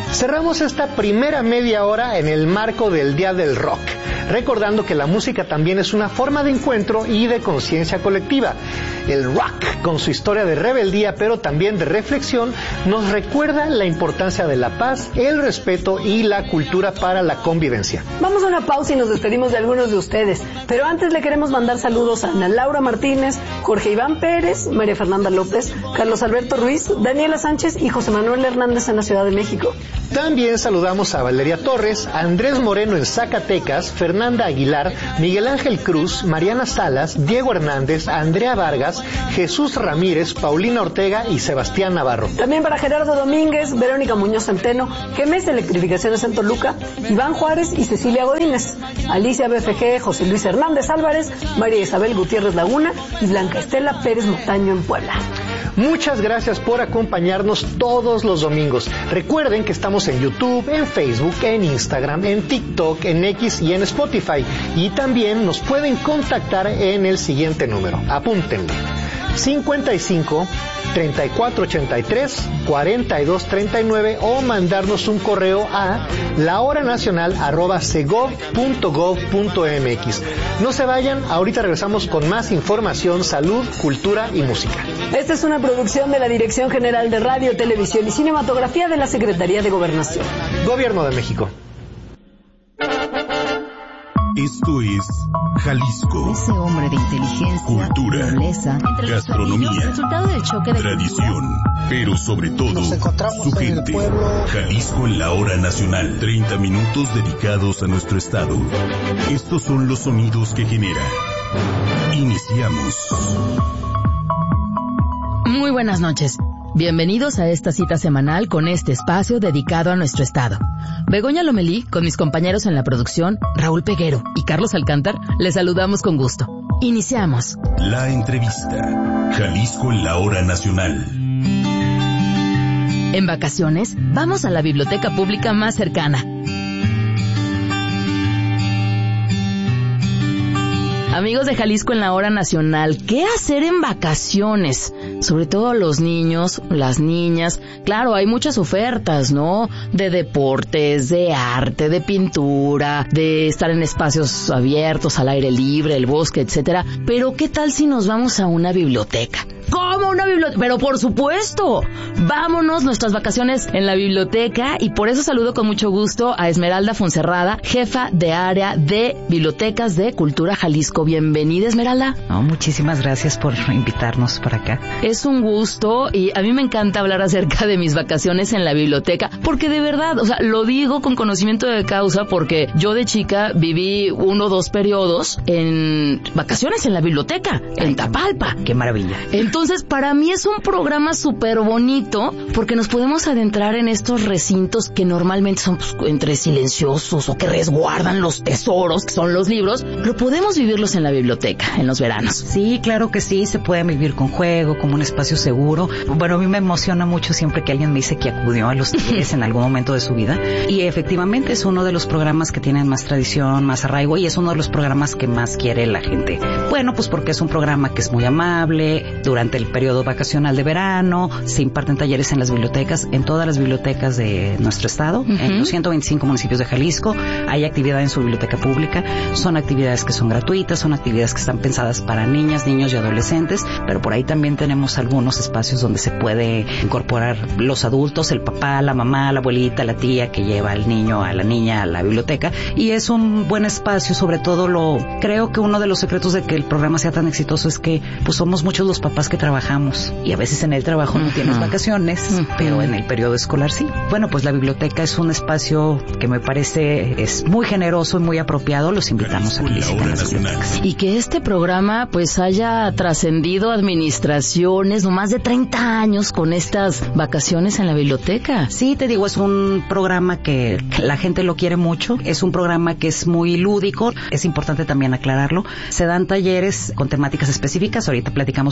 Cerramos esta primera media hora en el marco del Día del Rock, recordando que la música también es una forma de encuentro y de conciencia colectiva. El rock, con su historia de rebeldía, pero también de reflexión, nos recuerda la importancia de la paz, el respeto y la cultura para la convivencia. Vamos a una pausa y nos despedimos de algunos de ustedes, pero antes le queremos mandar saludos a Ana Laura Martínez, Jorge Iván Pérez, María Fernanda López, Carlos Alberto Ruiz, Daniela Sánchez y José Manuel Hernández en la Ciudad de México. También saludamos a Valeria Torres, Andrés Moreno en Zacatecas, Fernanda Aguilar, Miguel Ángel Cruz, Mariana Salas, Diego Hernández, Andrea Vargas, Jesús Ramírez, Paulina Ortega y Sebastián Navarro. También para Gerardo Domínguez, Verónica Muñoz Centeno, GEMES Electrificaciones en Toluca, Iván Juárez y Cecilia Godínez, Alicia BFG, José Luis Hernández Álvarez, María Isabel Gutiérrez Laguna y Blanca Estela Pérez Montaño en Puebla. Muchas gracias por acompañarnos todos los domingos. Recuerden que estamos en YouTube, en Facebook, en Instagram, en TikTok, en X y en Spotify. Y también nos pueden contactar en el siguiente número. Apúntenlo. 55 3483 4239 o mandarnos un correo a lahoranacional@segov.gov.mx. No se vayan, ahorita regresamos con más información, salud, cultura y música. Esta es una producción de la Dirección General de Radio, Televisión y Cinematografía de la Secretaría de Gobernación. Gobierno de México. Esto es Jalisco. Ese hombre de inteligencia, cultura, nobleza, gastronomía, resultado del choque de tradición, pero sobre todo su gente. Jalisco en la hora nacional. 30 minutos dedicados a nuestro estado. Estos son los sonidos que genera. Iniciamos. Muy buenas noches. Bienvenidos a esta cita semanal con este espacio dedicado a nuestro estado. Begoña Lomelí, con mis compañeros en la producción, Raúl Peguero y Carlos Alcántar, les saludamos con gusto. Iniciamos. La entrevista. Jalisco en la hora nacional. En vacaciones, vamos a la biblioteca pública más cercana. Amigos de Jalisco en la hora nacional, ¿qué hacer en vacaciones? Sobre todo los niños, las niñas. Claro, hay muchas ofertas, ¿no? De deportes, de arte, de pintura, de estar en espacios abiertos, al aire libre, el bosque, etcétera. Pero ¿qué tal si nos vamos a una biblioteca? ¿Cómo una biblioteca? Pero por supuesto, vámonos nuestras vacaciones en la biblioteca y por eso saludo con mucho gusto a Esmeralda Fonserrada, jefa de área de Bibliotecas de Cultura Jalisco. Bienvenida, Esmeralda. No, muchísimas gracias por invitarnos para acá. Es un gusto y a mí me encanta hablar acerca de mis vacaciones en la biblioteca porque de verdad, o sea, lo digo con conocimiento de causa porque yo de chica viví 1 o 2 periodos en vacaciones en la biblioteca, en Tapalpa. ¡Qué maravilla! Entonces, para mí es un programa súper bonito porque nos podemos adentrar en estos recintos que normalmente son pues, entre silenciosos o que resguardan los tesoros, que son los libros, pero podemos vivirlos en la biblioteca, en los veranos. Sí, claro que sí, se puede vivir con juego, como un espacio seguro. Bueno, a mí me emociona mucho siempre que alguien me dice que acudió a los talleres en algún momento de su vida y efectivamente es uno de los programas que tienen más tradición, más arraigo y es uno de los programas que más quiere la gente. Bueno, pues porque es un programa que es muy amable, durante el periodo vacacional de verano, se imparten talleres en las bibliotecas, en todas las bibliotecas de nuestro estado, en los 125 municipios de Jalisco, hay actividad en su biblioteca pública, son actividades que son gratuitas, son actividades que están pensadas para niñas, niños y adolescentes, pero por ahí también tenemos algunos espacios donde se puede incorporar los adultos, el papá, la mamá, la abuelita, la tía que lleva al niño, a la niña a la biblioteca y es un buen espacio, sobre todo creo que uno de los secretos de que el programa sea tan exitoso es que pues somos muchos los papás que trabajamos y a veces en el trabajo no tienes vacaciones, pero en el periodo escolar sí. Bueno, pues la biblioteca es un espacio que me parece es muy generoso y muy apropiado, los invitamos a que visiten las bibliotecas. Y que este programa pues haya trascendido administraciones, no más de 30 años con estas vacaciones en la biblioteca. Sí, te digo, es un programa que la gente lo quiere mucho, es un programa que es muy lúdico, es importante también aclararlo, se dan talleres con temáticas específicas, ahorita platicamos un poquito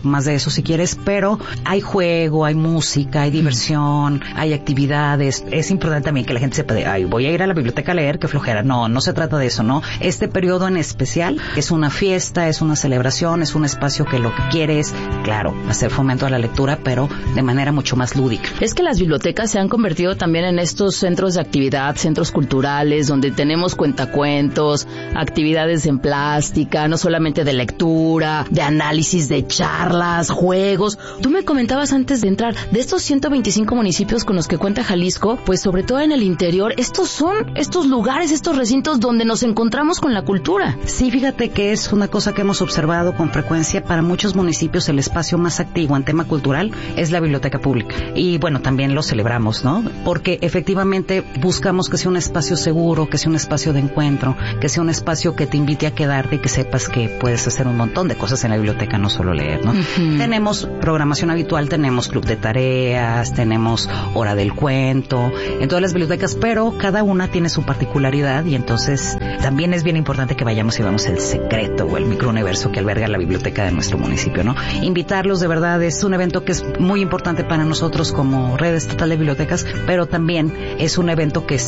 más de eso si quieres, pero hay juego, hay música, hay diversión, hay actividades. Es importante también que la gente sepa ay, voy a ir a la biblioteca a leer, qué flojera. No se trata de eso, ¿no? Este periodo en especial es una fiesta, es una celebración, es un espacio que lo que quiere es, claro, hacer fomento a la lectura, pero de manera mucho más lúdica. Es que las bibliotecas se han convertido también en estos centros de actividad, centros culturales, donde tenemos cuentacuentos, actividades en plástica, no solamente de lectura, de análisis, de charlas, juegos. Tú me comentabas antes de entrar, de estos 125 municipios con los que cuenta Jalisco, pues sobre todo en el interior, estos son estos lugares, estos recintos donde nos encontramos con la cultura. Sí, fíjate que es una cosa que hemos observado con frecuencia. Para muchos municipios el espacio más activo en tema cultural es la biblioteca pública. Y bueno, también lo celebramos, ¿no? Porque efectivamente buscamos que sea un espacio seguro, que sea un espacio de encuentro, que sea un espacio que te invite a quedarte y que sepas que puedes hacer un montón de cosas en la biblioteca, no solo leer, ¿no? Tenemos programación habitual, tenemos club de tareas, tenemos hora del cuento, en todas las bibliotecas, pero cada una tiene su particularidad y entonces también es bien importante que vayamos y veamos el secreto o el microuniverso que alberga la biblioteca de nuestro municipio, ¿no? Invitarlos, de verdad, es un evento que es muy importante para nosotros como Red Estatal de Bibliotecas, pero también es un evento que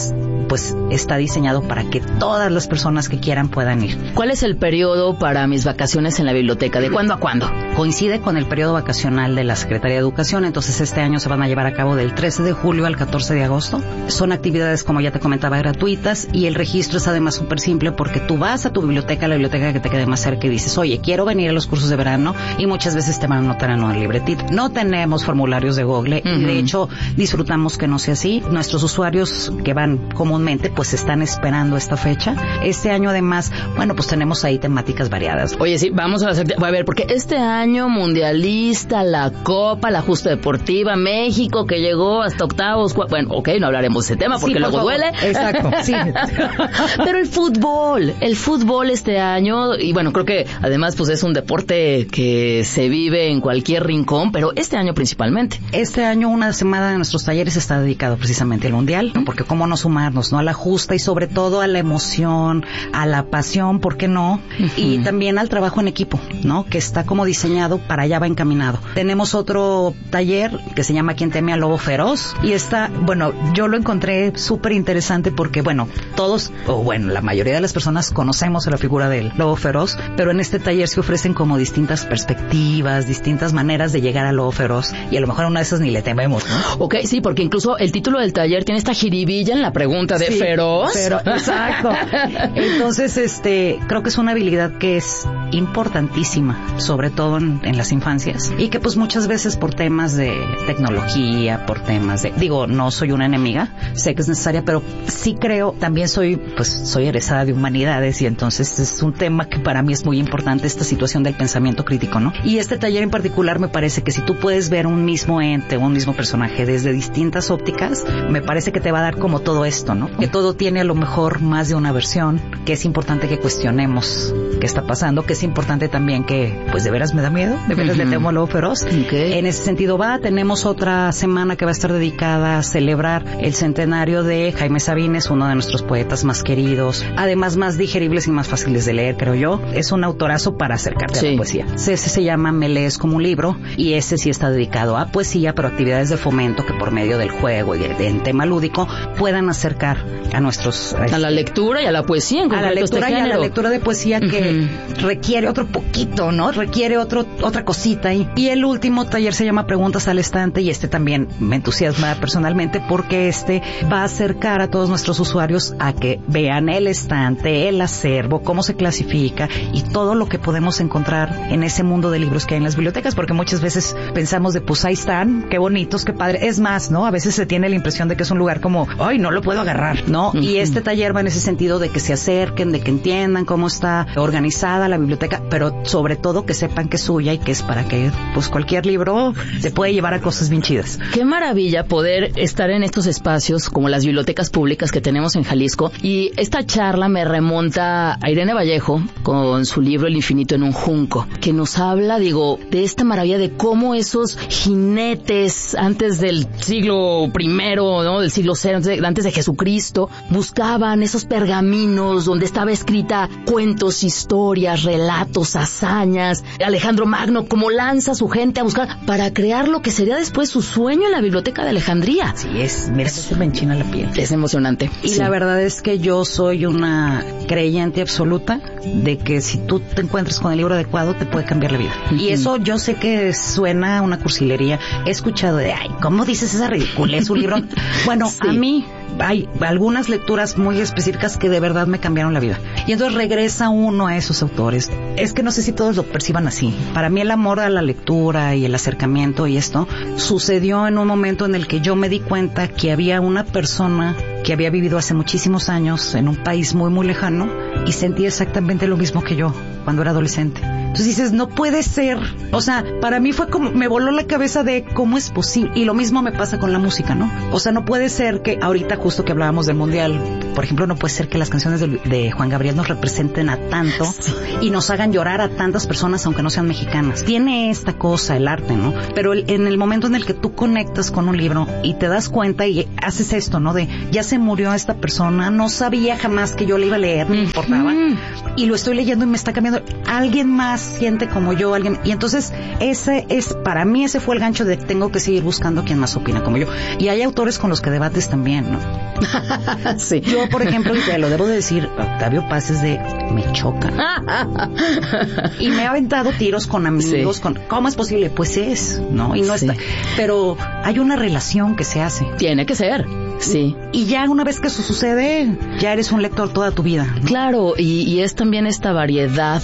está diseñado para que todas las personas que quieran puedan ir. ¿Cuál es el periodo para mis vacaciones en la biblioteca? ¿De cuándo a cuándo? Coincide con el periodo vacacional de la Secretaría de Educación, entonces este año se van a llevar a cabo del 13 de julio al 14 de agosto. Son actividades, como ya te comentaba, gratuitas, y el registro es además súper simple porque tú vas a tu biblioteca, la biblioteca que te quede más cerca, y dices, oye, quiero venir a los cursos de verano, y muchas veces te van a anotar en una libretita. No tenemos formularios de Google, y de hecho disfrutamos que no sea así. Nuestros usuarios que van comúnmente pues están esperando esta fecha. Este año además, bueno, pues tenemos ahí temáticas variadas. Oye, sí, vamos a ver, porque este año mundialista, la Copa, la Justa Deportiva, México que llegó hasta octavos, bueno, no hablaremos de ese tema porque luego duele. Exacto, sí. Pero el fútbol este año, y bueno, creo que además pues es un deporte que se vive en cualquier rincón, pero este año principalmente. Este año una semana de nuestros talleres está dedicado precisamente al mundial, ¿no? Porque cómo no sumarnos, ¿no? A la justa y sobre todo a la emoción, a la pasión, ¿por qué no? Y también al trabajo en equipo, ¿no? Que está como diseñado, para allá va encaminado. Tenemos otro taller que se llama ¿Quién teme al lobo feroz? Y está, bueno, yo lo encontré súper interesante porque, bueno, la mayoría de las personas conocemos a la figura del lobo feroz, pero en este taller se ofrecen como distintas perspectivas, distintas maneras de llegar al lobo feroz, y a lo mejor a una de esas ni le tememos, ¿no? Ok, sí, porque incluso el título del taller tiene esta jiribilla en la pregunta de feroz. Exacto. Entonces, creo que es una habilidad que es importantísima, sobre todo en las infancias, y que pues muchas veces por temas de tecnología, por temas no soy una enemiga, sé que es necesaria, pero sí creo, también soy egresada de humanidades, y entonces es un tema que para mí es muy importante, esta situación del pensamiento crítico, ¿no? Y este taller en particular me parece que si tú puedes ver un mismo ente, un mismo personaje desde distintas ópticas, me parece que te va a dar como todo esto, ¿no? Que todo tiene a lo mejor más de una versión, que es importante que cuestionemos qué está pasando, que es importante también que, pues de veras me da miedo, de veras le temo al lobo feroz. Okay. En ese sentido tenemos otra semana que va a estar dedicada a celebrar el centenario de Jaime Sabines, uno de nuestros poetas más queridos, además más digeribles y más fáciles de leer, creo yo. Es un autorazo para acercarte a la poesía. Ese se llama Me lees como un libro, y ese sí está dedicado a poesía, pero actividades de fomento que por medio del juego y en tema lúdico puedan acercar a nuestros... a la lectura y a la poesía en concreto. A la lectura y a la lectura de poesía que requiere otro poquito, ¿no? Requiere otra cosita. Y el último taller se llama Preguntas al Estante, y también me entusiasma personalmente porque va a acercar a todos nuestros usuarios a que vean el estante, el acervo, cómo se clasifica y todo lo que podemos encontrar en ese mundo de libros que hay en las bibliotecas, porque muchas veces pensamos pues ahí están, qué bonitos, qué padre. Es más, ¿no? A veces se tiene la impresión de que es un lugar como, ay, no lo puedo agarrar, ¿no? Y este taller va en ese sentido de que se acerquen, de que entiendan cómo está organizada la biblioteca, pero sobre todo que sepan que es suya y que es para que, pues cualquier libro se puede llevar a cosas bien chidas. Qué maravilla poder estar en estos espacios como las bibliotecas públicas que tenemos en Jalisco, y esta charla me remonta a Irene Vallejo con su libro El infinito en un junco, que nos habla, de esta maravilla de cómo esos jinetes antes del siglo I, ¿no? Del siglo 0, antes de Jesucristo, visto, buscaban esos pergaminos donde estaba escrita cuentos, historias, relatos, hazañas. Alejandro Magno, como lanza a su gente a buscar para crear lo que sería después su sueño en la Biblioteca de Alejandría. Sí, mira, se me enchina la piel. Es emocionante. Y sí, la verdad es que yo soy una creyente absoluta de que si tú te encuentras con el libro adecuado, te puede cambiar la vida. Y eso yo sé que suena una cursilería. He escuchado de, ay, ¿cómo dices esa ridiculez? Un libro. Bueno, sí. A mí hay algunas lecturas muy específicas que de verdad me cambiaron la vida. Y entonces regresa uno a esos autores. Es que no sé si todos lo perciban así. Para mí el amor a la lectura y el acercamiento y esto sucedió en un momento en el que yo me di cuenta que había una persona que había vivido hace muchísimos años en un país muy, muy lejano y sentía exactamente lo mismo que yo cuando era adolescente. Entonces dices, no puede ser. O sea, para mí fue como, me voló la cabeza de cómo es posible. Y lo mismo me pasa con la música, ¿no? O sea, no puede ser que ahorita justo que hablábamos del Mundial, por ejemplo, no puede ser que las canciones de Juan Gabriel nos representen a tanto y nos hagan llorar a tantas personas aunque no sean mexicanas. Tiene esta cosa, el arte, ¿no? Pero en el momento en el que tú conectas con un libro y te das cuenta y haces esto, ¿no? De, ya se murió esta persona, no sabía jamás que yo le iba a leer, no me importaba. Y lo estoy leyendo y me está cambiando. Alguien más siente como yo, alguien. Y entonces para mí ese fue el gancho de tengo que seguir buscando quien más opina como yo. Y hay autores con los que debates también, ¿no? Sí. Yo, por ejemplo, y te lo debo de decir, Octavio Paz es de, me chocan. Y me ha aventado tiros con amigos, con, ¿cómo es posible? Pues es, ¿no? Y no está. Pero hay una relación que se hace. Tiene que ser. Sí. Y ya una vez que eso sucede, ya eres un lector toda tu vida, ¿no? Claro, y es también esta variedad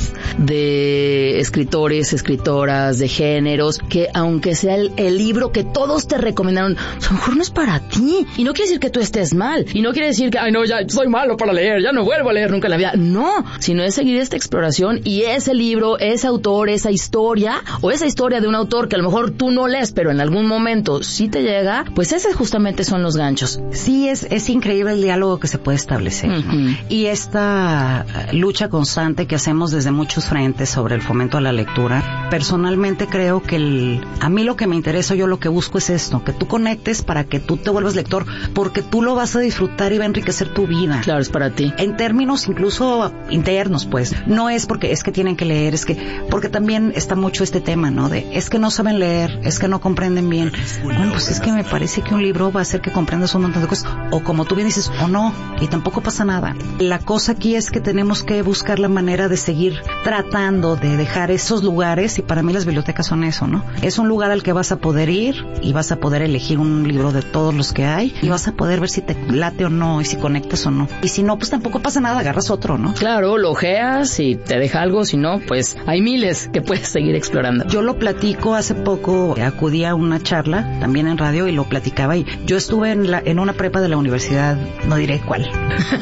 de escritores, escritoras, de géneros, que aunque sea el libro que todos te recomendaron, a lo mejor no es para ti. Y no quiere decir que tú estés mal. Y no quiere decir que, ay no, ya soy malo para leer, ya no vuelvo a leer nunca en la vida. No, sino es seguir esta exploración y ese libro, ese autor, esa historia, o esa historia de un autor que a lo mejor tú no lees, pero en algún momento sí te llega, pues ese justamente son los ganchos. Sí, es increíble el diálogo que se puede establecer, ¿no? Y esta lucha constante que hacemos desde muchos frentes sobre el fomento a la lectura. Personalmente creo que a mí lo que me interesa, yo lo que busco es esto, que tú conectes para que tú te vuelvas lector, porque tú lo vas a disfrutar y va a enriquecer tu vida. Claro, es para ti. En términos incluso internos, pues. No es porque es que tienen que leer, porque también está mucho este tema, ¿no? De, es que no saben leer, es que no comprenden bien. Bueno, pues es que me parece que un libro va a hacer que comprendas un montón de cosas, o como tú bien dices, o no, y tampoco pasa nada. La cosa aquí es que tenemos que buscar la manera de seguir tratando de dejar esos lugares, y para mí las bibliotecas son eso, ¿no? Es un lugar al que vas a poder ir y vas a poder elegir un libro de todos los que hay y vas a poder ver si te late o no y si conectas o no. Y si no, pues tampoco pasa nada, agarras otro, ¿no? Claro, lo ojeas y te deja algo, si no, pues hay miles que puedes seguir explorando. Yo lo platico hace poco, acudí a una charla también en radio y lo platicaba, y yo estuve en una prepa de la universidad, no diré cuál,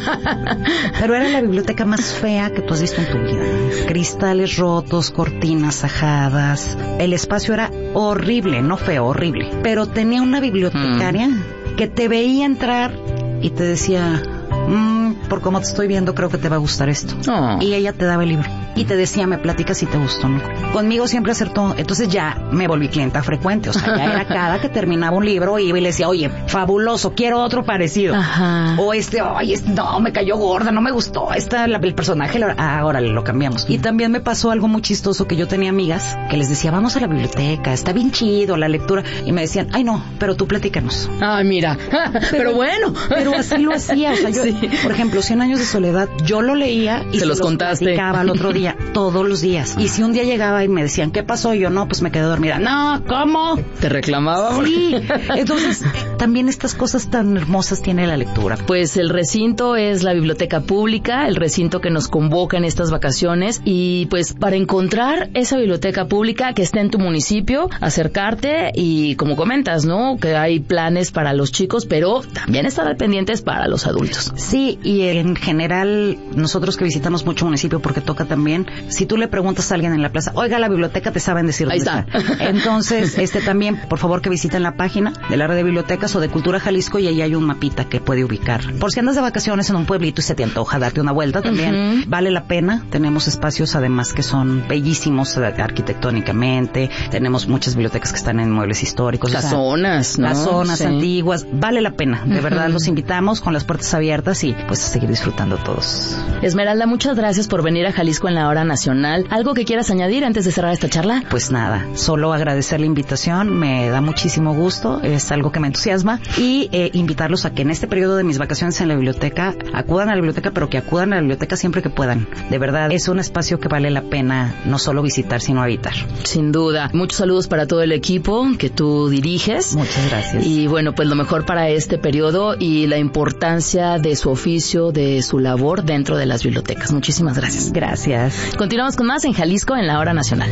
pero era la biblioteca más fea que tú has visto en tu vida. Cristales rotos, cortinas ajadas, el espacio era horrible, no feo, horrible, pero tenía una bibliotecaria que te veía entrar y te decía, por cómo te estoy viendo, creo que te va a gustar esto. Y ella te daba el libro y te decía, me platicas si te gustó, ¿no? Conmigo siempre acertó. Entonces ya me volví clienta frecuente. O sea, ya era cada que terminaba un libro iba y le decía, oye, fabuloso, quiero otro parecido. Ajá. O oye, no, me cayó gorda, no me gustó. El personaje, ahora lo cambiamos. Y también me pasó algo muy chistoso, que yo tenía amigas que les decía, vamos a la biblioteca, está bien chido la lectura. Y me decían, ay no, pero tú platícanos. Ay, mira, pero bueno. Pero así lo hacía. O sea, yo, por ejemplo, 100 años de soledad, yo lo leía y se los contaste. Platicaba al otro día, todos los días. Y si un día llegaba y me decían, ¿qué pasó? Yo, no, pues me quedé dormida. No, ¿cómo? ¿Te reclamaba? Sí. Entonces, también estas cosas tan hermosas tiene la lectura. Pues el recinto es la biblioteca pública, el recinto que nos convoca en estas vacaciones, y pues para encontrar esa biblioteca pública que esté en tu municipio, acercarte y como comentas, ¿no? Que hay planes para los chicos, pero también estar pendientes para los adultos. Sí, y en general, nosotros que visitamos mucho municipio, porque toca también, si tú le preguntas a alguien en la plaza, oiga, Oiga, la biblioteca te saben decir Ahí dónde está. Entonces, también, por favor, que visiten la página de la red de bibliotecas o de Cultura Jalisco y ahí hay un mapita que puede ubicar. Por si andas de vacaciones en un pueblito y se te antoja darte una vuelta también, vale la pena. Tenemos espacios además que son bellísimos arquitectónicamente. Tenemos muchas bibliotecas que están en muebles históricos. Las zonas, ¿no? Las zonas Sí. antiguas. Vale la pena. De verdad, los invitamos con las puertas abiertas y pues a seguir disfrutando todos. Esmeralda, muchas gracias por venir a Jalisco en la Hora Nacional. ¿Algo que quieras añadir antes de cerrar esta charla? Pues nada, solo agradecer la invitación, me da muchísimo gusto, es algo que me entusiasma y invitarlos a que en este periodo de mis vacaciones en la biblioteca acudan a la biblioteca, pero que acudan a la biblioteca siempre que puedan. De verdad, es un espacio que vale la pena no solo visitar, sino habitar. Sin duda. Muchos saludos para todo el equipo que tú diriges. Muchas gracias. Y bueno, pues lo mejor para este periodo y la importancia de su oficio, de su labor dentro de las bibliotecas. Muchísimas gracias. Gracias. Continuamos con más en Jalisco en la Hora Nacional.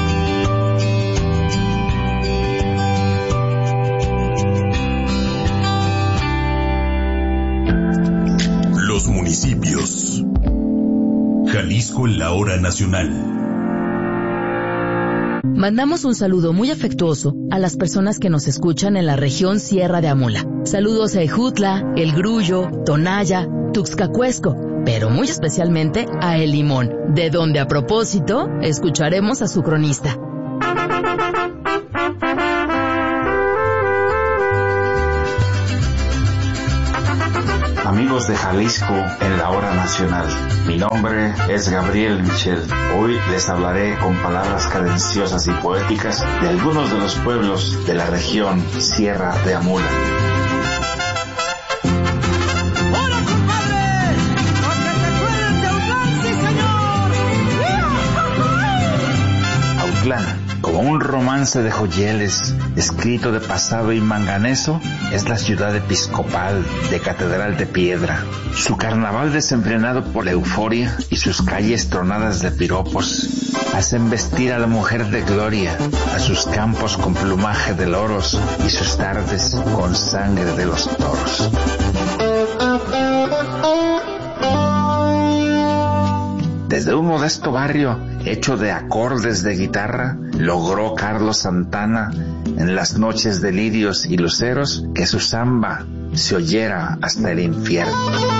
Los municipios. Jalisco en la Hora Nacional. Mandamos un saludo muy afectuoso a las personas que nos escuchan en la región Sierra de Amula. Saludos a Ejutla, El Grullo, Tonaya, Tuxcacuesco, pero muy especialmente a El Limón, de donde a propósito escucharemos a su cronista. Amigos de Jalisco en la Hora Nacional, mi nombre es Gabriel Michel. Hoy les hablaré con palabras cadenciosas y poéticas de algunos de los pueblos de la región Sierra de Amula. ¡Hola, compadre! ¡Porque te acuerdas de Autlán, sí, señor! Autlán, como un romance de joyeles, escrito de pasado y manganeso, es la ciudad episcopal de catedral de piedra. Su carnaval desenfrenado por la euforia y sus calles tronadas de piropos hacen vestir a la mujer de gloria, a sus campos con plumaje de loros y sus tardes con sangre de los toros. Desde un modesto barrio hecho de acordes de guitarra, logró Carlos Santana en las noches de lirios y luceros que su samba se oyera hasta el infierno.